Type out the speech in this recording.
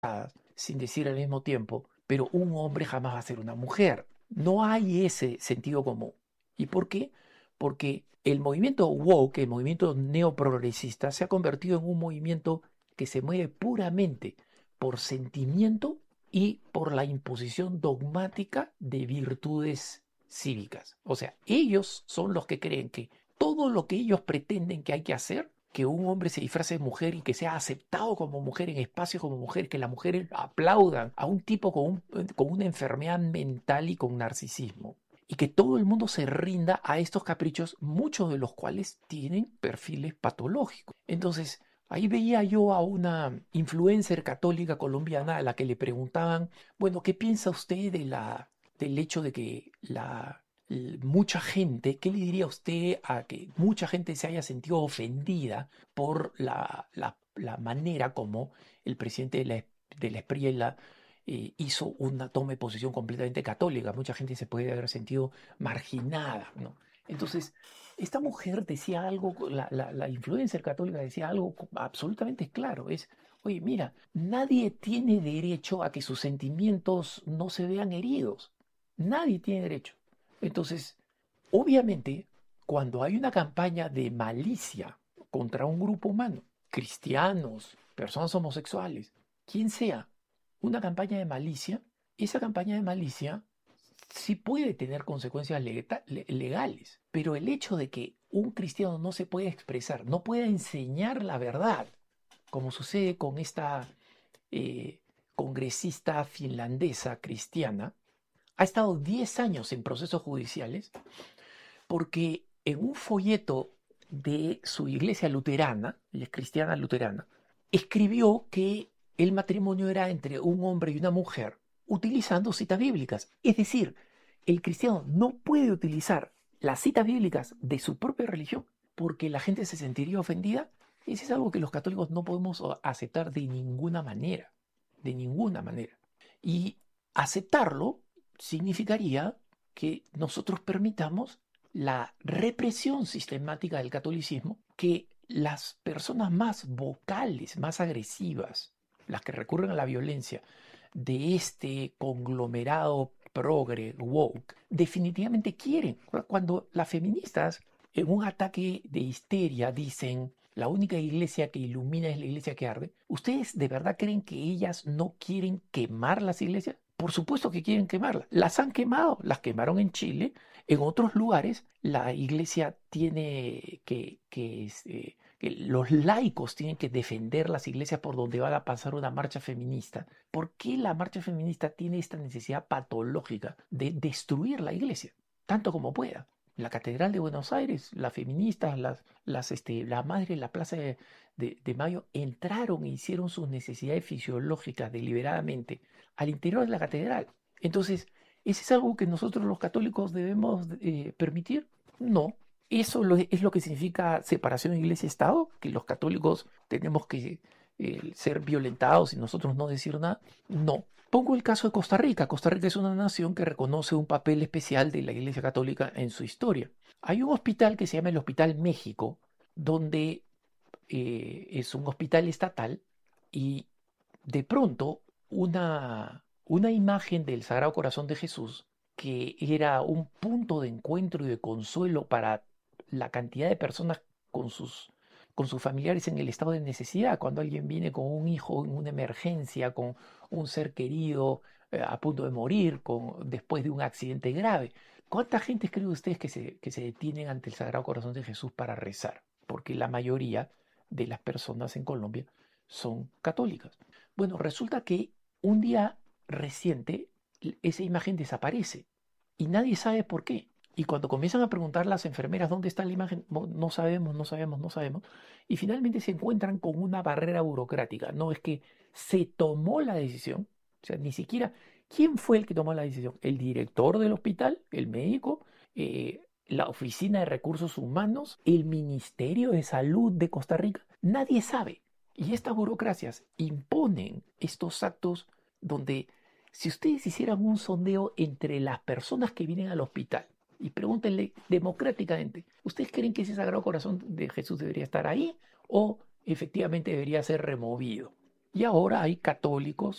sin decir al mismo tiempo, pero un hombre jamás va a ser una mujer. No hay ese sentido común. ¿Y por qué? Porque el movimiento woke, el movimiento neoprogresista, se ha convertido en un movimiento que se mueve puramente por sentimiento y por la imposición dogmática de virtudes cívicas. O sea, ellos son los que creen que todo lo que ellos pretenden que hay que hacer, que un hombre se disfrace de mujer y que sea aceptado como mujer en espacios como mujer, que las mujeres aplaudan a un tipo con una enfermedad mental y con narcisismo. Y que todo el mundo se rinda a estos caprichos, muchos de los cuales tienen perfiles patológicos. Entonces, ahí veía yo a una influencer católica colombiana a la que le preguntaban, bueno, ¿qué piensa usted del hecho de que mucha gente, ¿qué le diría usted a que mucha gente se haya sentido ofendida por la manera como el presidente de la Espriella hizo una toma de posición completamente católica? Mucha gente se puede haber sentido marginada, ¿no? Entonces, esta mujer decía algo, la influencer católica decía algo absolutamente claro, es, oye, mira, nadie tiene derecho a que sus sentimientos no se vean heridos, nadie tiene derecho. Entonces, obviamente, cuando hay una campaña de malicia contra un grupo humano, cristianos, personas homosexuales, quien sea, una campaña de malicia, esa campaña de malicia sí puede tener consecuencias legales, pero el hecho de que un cristiano no se pueda expresar, no pueda enseñar la verdad, como sucede con esta eh, congresista finlandesa cristiana, ha estado 10 años en procesos judiciales porque en un folleto de su iglesia luterana, ella es cristiana luterana, escribió que el matrimonio era entre un hombre y una mujer utilizando citas bíblicas. Es decir, el cristiano no puede utilizar las citas bíblicas de su propia religión porque la gente se sentiría ofendida. Eso es algo que los católicos no podemos aceptar de ninguna manera, de ninguna manera. Y aceptarlo significaría que nosotros permitamos la represión sistemática del catolicismo, que las personas más vocales, más agresivas, las que recurren a la violencia de este conglomerado progre woke, definitivamente quieren. Cuando las feministas en un ataque de histeria dicen la única iglesia que ilumina es la iglesia que arde, ¿ustedes de verdad creen que ellas no quieren quemar las iglesias? Por supuesto que quieren quemarlas. Las han quemado, las quemaron en Chile. En otros lugares la iglesia tiene que los laicos tienen que defender las iglesias por donde va a pasar una marcha feminista. ¿Por qué la marcha feminista tiene esta necesidad patológica de destruir la iglesia, tanto como pueda? La Catedral de Buenos Aires, las feministas, la madre en la Plaza de Mayo entraron e hicieron sus necesidades fisiológicas deliberadamente al interior de la catedral. Entonces, ¿ese es algo que nosotros los católicos debemos permitir? No. ¿Eso es lo que significa separación de iglesia-estado? ¿Que los católicos tenemos que ser violentados y nosotros no decir nada? No. Pongo el caso de Costa Rica. Costa Rica es una nación que reconoce un papel especial de la Iglesia Católica en su historia. Hay un hospital que se llama el Hospital México, donde es un hospital estatal y de pronto una imagen del Sagrado Corazón de Jesús, que era un punto de encuentro y de consuelo para la cantidad de personas con sus familiares en el estado de necesidad, cuando alguien viene con un hijo en una emergencia, con un ser querido a punto de morir, después de un accidente grave. ¿Cuánta gente cree ustedes que se detienen ante el Sagrado Corazón de Jesús para rezar? Porque la mayoría de las personas en Colombia son católicas. Bueno, resulta que un día reciente esa imagen desaparece y nadie sabe por qué. Y cuando comienzan a preguntar las enfermeras dónde está la imagen, no sabemos, no sabemos, no sabemos. Y finalmente se encuentran con una barrera burocrática. No es que se tomó la decisión, o sea, ni siquiera, ¿quién fue el que tomó la decisión? ¿El director del hospital? ¿El médico? ¿La Oficina de Recursos Humanos? ¿El Ministerio de Salud de Costa Rica? Nadie sabe. Y estas burocracias imponen estos actos donde si ustedes hicieran un sondeo entre las personas que vienen al hospital y pregúntenle democráticamente, ¿ustedes creen que ese Sagrado Corazón de Jesús debería estar ahí o efectivamente debería ser removido? Y ahora hay católicos